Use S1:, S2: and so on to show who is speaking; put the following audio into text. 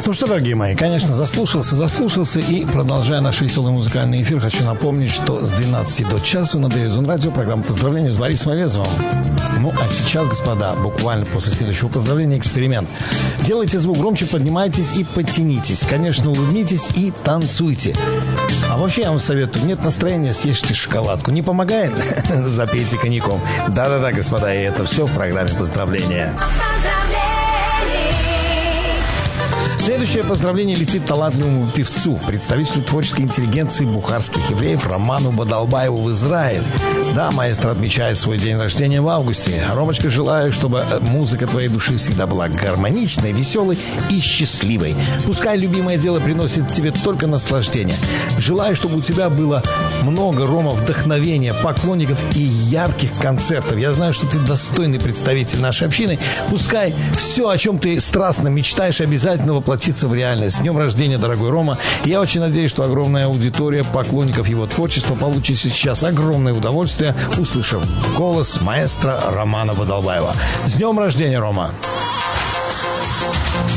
S1: Ну что, дорогие мои, конечно, заслушался. И, продолжая наш веселый музыкальный эфир, хочу напомнить, что с 12 до часу на DAZN Radio программа «Поздравления» с Борисом Овезовым. Ну, а сейчас, господа, буквально после следующего поздравления эксперимент. Делайте звук громче, поднимайтесь и подтянитесь. Конечно, улыбнитесь и танцуйте. А вообще, я вам советую, нет настроения, съешьте шоколадку. Не помогает? Запейте коньяком. Да-да-да, господа, и это все в программе «Поздравления». Следующее поздравление летит талантливому певцу, представителю творческой интеллигенции бухарских евреев Роману Бадалбаеву в Израиль. Да, маэстро отмечает свой день рождения в августе. Ромочка, желаю, чтобы музыка твоей души всегда была гармоничной, веселой и счастливой. Пускай любимое дело приносит тебе только наслаждение. Желаю, чтобы у тебя было много, Рома, вдохновения, поклонников и ярких концертов. Я знаю, что ты достойный представитель нашей общины. Пускай все, о чем ты страстно мечтаешь, обязательно воплотится в реальность. С днем рождения, дорогой Рома. Я очень надеюсь, что огромная аудитория поклонников его творчества получит сейчас огромное удовольствие, услышав голос маэстро Романа Бадалбаева. С днем рождения, Рома!